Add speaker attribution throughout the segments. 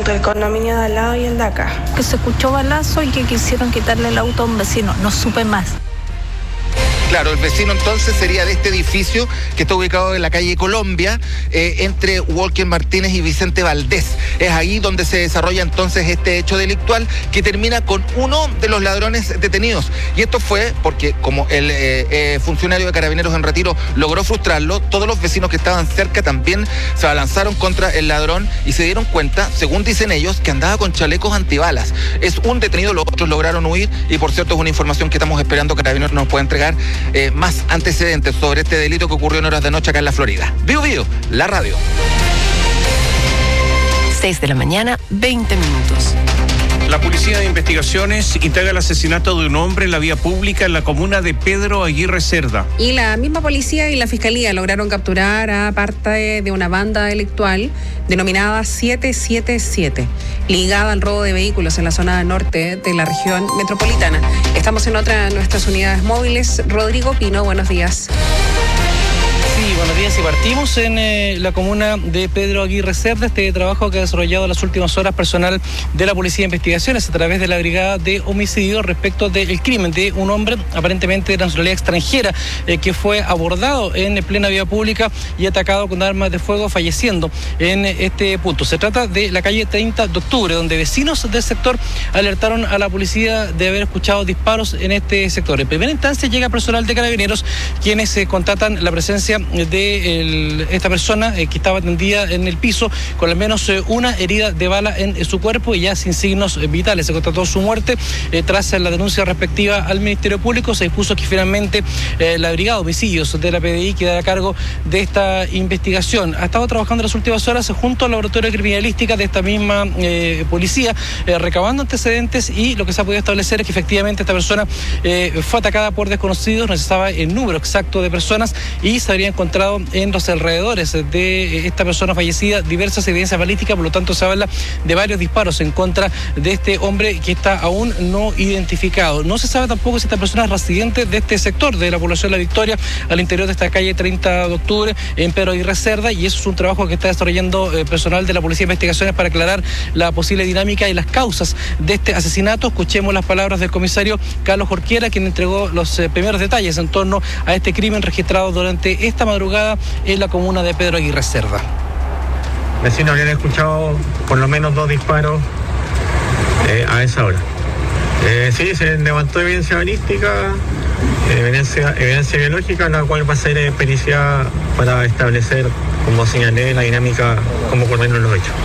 Speaker 1: del condominio de al lado y el de acá.
Speaker 2: Que se escuchó balazo y que quisieron quitarle el auto a un vecino. No supe más.
Speaker 3: Claro, el vecino entonces sería de este edificio que está ubicado en la calle Colombia, entre Walker Martínez y Vicente Valdés. Es ahí donde se desarrolla entonces este hecho delictual que termina con uno de los ladrones detenidos. Y esto fue porque como el funcionario de Carabineros en retiro logró frustrarlo, todos los vecinos que estaban cerca también se abalanzaron contra el ladrón y se dieron cuenta, según dicen ellos, que andaba con chalecos antibalas. Es un detenido, los otros lograron huir y por cierto es una información que estamos esperando que Carabineros nos pueda entregar más antecedentes sobre este delito que ocurrió en horas de noche acá en la Florida. Vivo, la radio.
Speaker 4: 6 de la mañana, 20 minutos.
Speaker 5: La Policía de Investigaciones indaga el asesinato de un hombre en la vía pública en la comuna de Pedro Aguirre Cerda.
Speaker 6: Y la misma policía y la fiscalía lograron capturar a parte de una banda delictual denominada 777, ligada al robo de vehículos en la zona norte de la región metropolitana. Estamos en otra de nuestras unidades móviles. Rodrigo Pino, buenos días.
Speaker 7: Sí, buenos días. Y partimos en la comuna de Pedro Aguirre Cerda, este trabajo que ha desarrollado en las últimas horas personal de la Policía de Investigaciones a través de la Brigada de Homicidio respecto del crimen de un hombre aparentemente de nacionalidad extranjera que fue abordado en plena vía pública y atacado con armas de fuego, falleciendo en este punto. Se trata de la calle 30 de octubre, donde vecinos del sector alertaron a la policía de haber escuchado disparos en este sector. En primera instancia llega personal de Carabineros, quienes constatan la presencia de esta persona que estaba tendida en el piso con al menos una herida de bala en su cuerpo y ya sin signos vitales. Se constató su muerte tras la denuncia respectiva al Ministerio Público. Se dispuso que finalmente la Brigada de Homicidios de la PDI quedara a cargo de esta investigación. Ha estado trabajando en las últimas horas junto al Laboratorio de Criminalística de esta misma policía, recabando antecedentes, y lo que se ha podido establecer es que efectivamente esta persona fue atacada por desconocidos. No se sabe el número exacto de personas y se habría encontrado en los alrededores de esta persona fallecida diversas evidencias balísticas. Por lo tanto, se habla de varios disparos en contra de este hombre que está aún no identificado. No se sabe tampoco si esta persona es residente de este sector de la población de La Victoria, al interior de esta calle 30 de octubre en Pedro Aguirre Cerda, y eso es un trabajo que está desarrollando personal de la Policía de Investigaciones para aclarar la posible dinámica y las causas de este asesinato. Escuchemos las palabras del comisario Carlos Jorquera, quien entregó los primeros detalles en torno a este crimen registrado durante esta madrugada en la comuna de Pedro Aguirre Cerda.
Speaker 8: Vecinos habían escuchado por lo menos 2 disparos a esa hora. Sí, se levantó evidencia balística, evidencia biológica, la cual va a ser periciada para establecer, como señalé, la dinámica, cómo ocurrieron los hechos.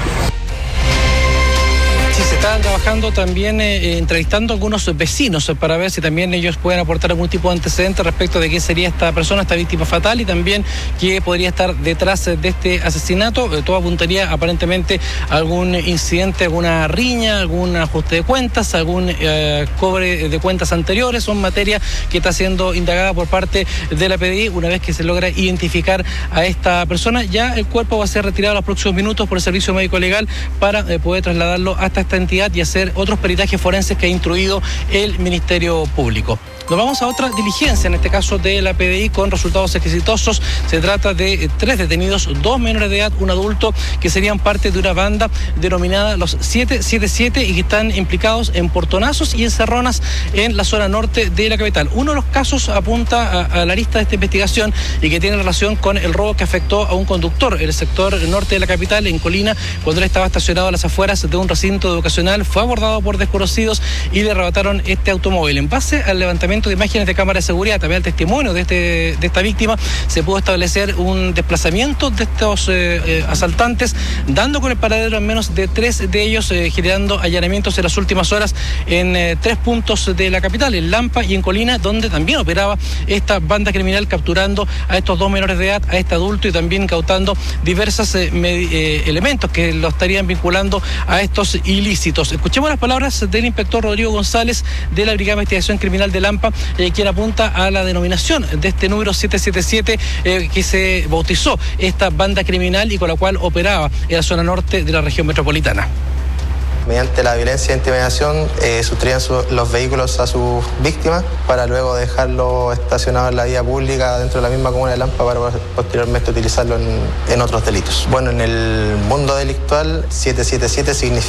Speaker 7: Se están trabajando también entrevistando a algunos vecinos para ver si también ellos pueden aportar algún tipo de antecedente respecto de qué sería esta persona, esta víctima fatal, y también qué podría estar detrás de este asesinato. Todo apuntaría aparentemente a algún incidente, alguna riña, algún ajuste de cuentas, algún cobre de cuentas anteriores. Son materia que está siendo indagada por parte de la PDI. Una vez que se logra identificar a esta persona, ya el cuerpo va a ser retirado en los próximos minutos por el Servicio Médico Legal para poder trasladarlo hasta esta entidad y hacer otros peritajes forenses que ha instruido el Ministerio Público. Nos vamos a otra diligencia, en este caso de la PDI, con resultados exitosos. Se trata de 3 detenidos, 2 menores de edad, un adulto, que serían parte de una banda denominada los 777 y que están implicados en portonazos y encerronas en la zona norte de la capital. Uno de los casos apunta a la lista de esta investigación y que tiene relación con el robo que afectó a un conductor en el sector norte de la capital, en Colina, cuando él estaba estacionado a las afueras de un recinto educacional. Fue abordado por desconocidos y le arrebataron este automóvil. En base al levantamiento de imágenes de cámara de seguridad, también al testimonio de esta víctima, se pudo establecer un desplazamiento de estos asaltantes, dando con el paradero al menos de 3 de ellos, generando allanamientos en las últimas horas en 3 puntos de la capital, en Lampa y en Colina, donde también operaba esta banda criminal, capturando a estos 2 menores de edad, a este adulto, y también incautando diversos elementos que lo estarían vinculando a estos ilícitos. Escuchemos las palabras del inspector Rodrigo González de la Brigada de Investigación Criminal de Lampa, quien apunta a la denominación de este número 777 que se bautizó esta banda criminal y con la cual operaba en la zona norte de la región metropolitana.
Speaker 9: Mediante la violencia e intimidación sustraían los vehículos a sus víctimas para luego dejarlo estacionado en la vía pública dentro de la misma comuna de Lampa para posteriormente utilizarlo en otros delitos. Bueno, en el mundo delictual 777 significa